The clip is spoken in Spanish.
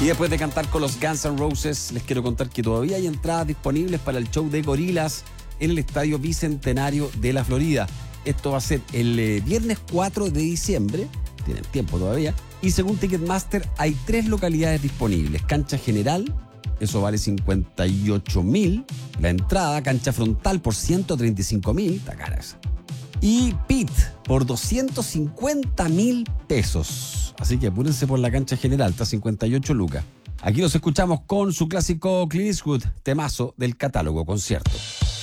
Y después de cantar con los Guns N' Roses, les quiero contar que todavía hay entradas disponibles para el show de Gorillaz en el Estadio Bicentenario de la Florida. Esto va a ser el viernes 4 de diciembre, tienen tiempo todavía, y según Ticketmaster hay 3 localidades disponibles. Cancha general, eso vale 58.000, la entrada, cancha frontal por 135.000, está cara esa. Y pit por 250.000 pesos. Así que apúrense por la cancha general, está 58 lucas. Aquí los escuchamos con su clásico Clint Eastwood, temazo del catálogo concierto.